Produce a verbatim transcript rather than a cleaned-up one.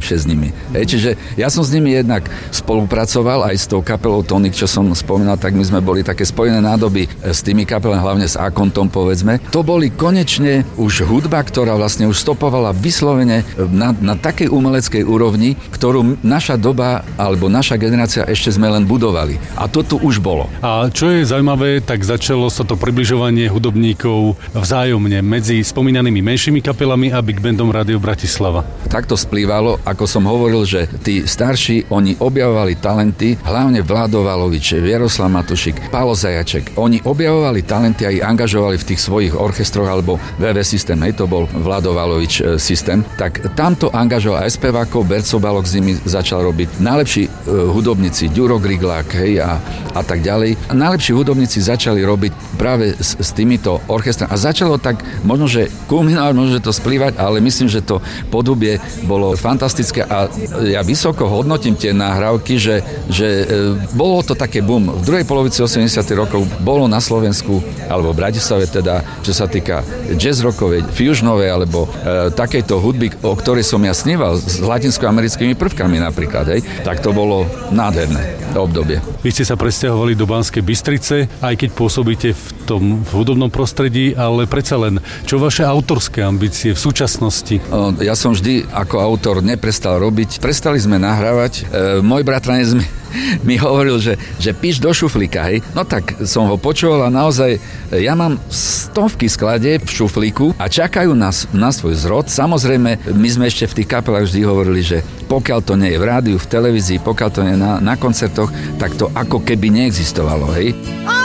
najlepšie s nimi. Hej, čiže ja som s nimi jednak spolupracoval aj s tou kapelou Tonic, čo som spomínal, tak my sme boli také spojené nádoby s tými kapelami, hlavne s Akontom, povedzme. To boli konečne už hudba, ktorá vlastne už stopovala vyslovene na, na takej umeleckej úrovni, ktorú naša doba alebo naša generácia ešte sme len budovali. A to tu už bolo. A čo je zaujímavé, tak začalo sa to približovanie hudobníkov vzájomne medzi spomínanými menšími kapelami a Big Bandom Rádio Bratislava. Takto splývalo, ako som hovoril, že tí starší, oni objavovali talenty, hlavne Vlado Valovič, Jaroslav Matušik, Pálo Zajaček. Oni objavovali talenty a ich angažovali v tých svojich orchestroch alebo vé vé systém, hej, to bol Vlado Valovič e, systém. Tak tamto angažoval aj spevákov, Berco Balok s nimi začal robiť. Najlepší e, hudobníci, Ďuro Griglák, hej, a, a tak ďalej. A najlepší hudobníci začali robiť práve s, s týmito orchestrami. A začalo tak, možno, že kulminovať, možno, že to splývať, ale myslím, že to podubie bolo fantastické a ja vysoko hodnotím tie nahrávky, že, že e, bolo to také boom. V druhej polovici osemdesiatych rokov bolo na Slovensku, alebo v Bratislave teda, čo sa týka jazz rockovej, fusionovej, alebo e, takejto hudby, o ktorej som ja sníval, s latinskoamerickými prvkami napríklad, hej, tak to bolo nádherné obdobie. Vy ste sa presťahovali do Banskej Bystrice, aj keď pôsobíte v tom v hudobnom prostredí, ale predsa len, čo vaše autorské ambície v súčasnosti? Ja som vždy ako autor neprestal robiť. Prestali sme nahrávať. E, môj bratranec mi, mi hovoril, že, že píš do šuflíka, hej. No tak som ho počul a naozaj ja mám stovky skladieb v šuflíku a čakajú nás na svoj zrod. Samozrejme, my sme ešte v tých kapelách vždy hovorili, že pokiaľ to nie je v rádiu, v televízii, pokiaľ to nie je na, na koncertoch, tak to ako keby neexistovalo, hej.